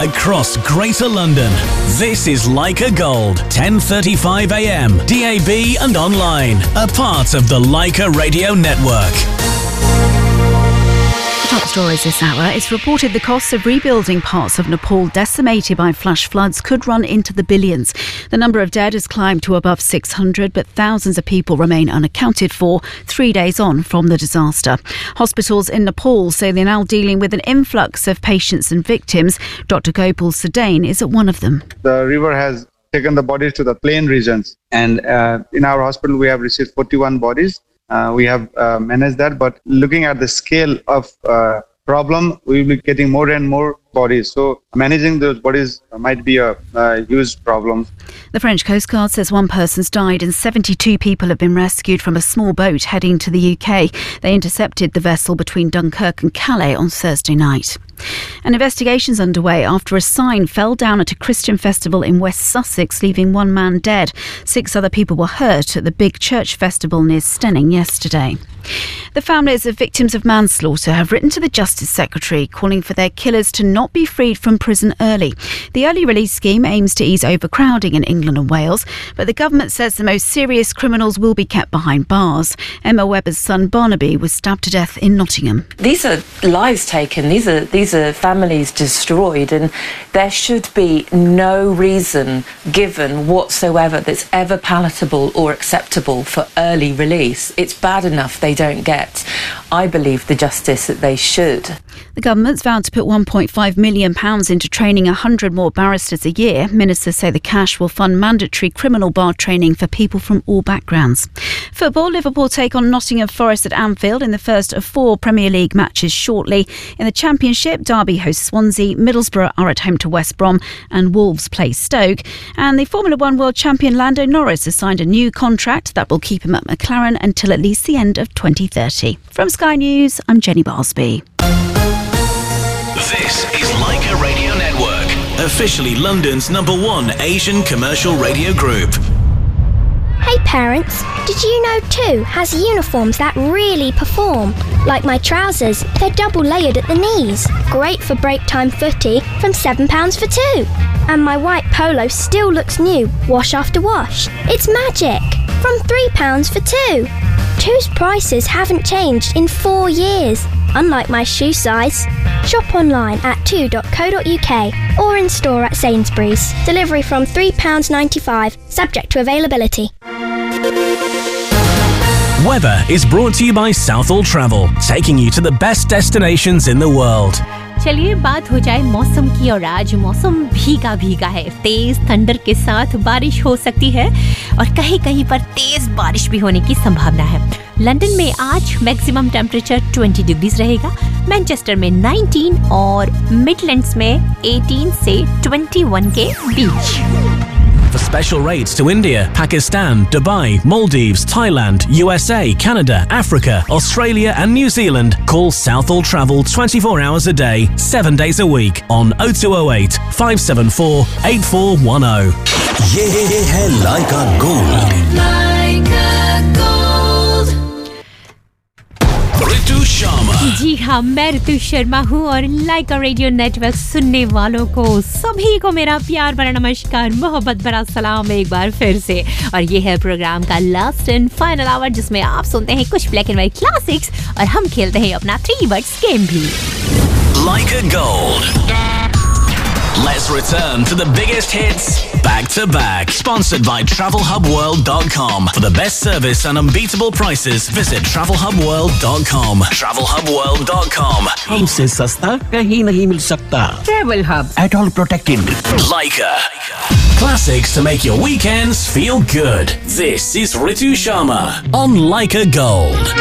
across Greater London. This is Leica Gold, 10:35 a.m, DAB and online. A part of the Leica Radio Network. Top stories this hour. It's reported the costs of rebuilding parts of Nepal decimated by flash floods could run into the billions. The number of dead has climbed to above 600, but thousands of people remain unaccounted for 3 days on from the disaster. Hospitals in Nepal say they're now dealing with an influx of patients and victims. Dr. Gopal Sadain is at one of them. The river has taken the bodies to the plain regions, and in our hospital we have received 41 bodies. We have managed that, but looking at the scale of problem, we will be getting more and more bodies. So managing those bodies might be a huge problem. The French Coast Guard says one person's died and 72 people have been rescued from a small boat heading to the UK. They intercepted the vessel between Dunkirk and Calais on Thursday night. An investigation's underway after a sign fell down at a Christian festival in West Sussex, leaving one man dead. 6 other people were hurt at the big church festival near Stenning yesterday. The families of victims of manslaughter have written to the Justice Secretary calling for their killers to not be freed from prison early. The early release scheme aims to ease overcrowding in England and Wales, but the government says the most serious criminals will be kept behind bars. Emma Webber's son Barnaby was stabbed to death in Nottingham. These are lives taken, these are families destroyed, and there should be no reason given whatsoever that's ever palatable or acceptable for early release. It's bad enough they don't get, I believe, the justice that they should. The government's vowed to put £1.5 million into training 100 more barristers a year. Ministers say the cash will fund mandatory criminal bar training for people from all backgrounds. Football, Liverpool take on Nottingham Forest at Anfield in the first of 4 Premier League matches shortly. In the Championship, Derby hosts Swansea, Middlesbrough are at home to West Brom and Wolves play Stoke. And the Formula 1 world champion Lando Norris has signed a new contract that will keep him at McLaren until at least the end of 2030. From Sky News, I'm Jenny Barsby. This is Leica Radio Network, officially London's #1 Asian commercial radio group. Hey parents, did you know 2 has uniforms that really perform? Like my trousers, they're double layered at the knees. Great for break time footy from £7 for 2. And my white polo still looks new, wash after wash. It's magic! From £3 for 2. 2's prices haven't changed in 4 years, unlike my shoe size. Shop online at 2.co.uk or in store at Sainsbury's. Delivery from £3.95, subject to availability. Weather is brought to you by Southall Travel, taking you to the best destinations in the world. चलिए बात हो जाए मौसम की, और आज मौसम भीगा भीगा है। तेज थंडर के साथ बारिश हो सकती है और कहीं-कहीं पर तेज बारिश भी होने की संभावना है। लंदन में आज मैक्सिमम टेम्परेचर 20 डिग्रीज रहेगा, मैनचेस्टर में 19 और मिडलैंड्स में 18 से 21 के बीच। For special rates to India, Pakistan, Dubai, Maldives, Thailand, USA, Canada, Africa, Australia and New Zealand, call Southall Travel 24 hours a day, 7 days a week on 0208 574 8410. ये है Leica Gold. Leica Gold. Ritu Sharma. जी हाँ, मैं ऋतु शर्मा हूँ और लाइका radio network सुनने वालों को सभी को मेरा प्यार भरा नमस्कार, मोहब्बत भरा सलाम एक बार फिर से। और ये है प्रोग्राम का लास्ट एंड फाइनल आवर, जिसमें आप सुनते हैं कुछ ब्लैक एंड व्हाइट क्लासिक्स और हम खेलते हैं अपना 3 words गेम भी। Leica Gold. Let's return to the biggest hits back to back. Sponsored by TravelHubWorld.com. For the best service and unbeatable prices, visit TravelHubWorld.com. TravelHubWorld.com. हमसे सस्ता कहीं नहीं मिल सकता. Travel Hub. At all protected. Leica. Classics to make your weekends feel good. This is Ritu Sharma on Leica Gold.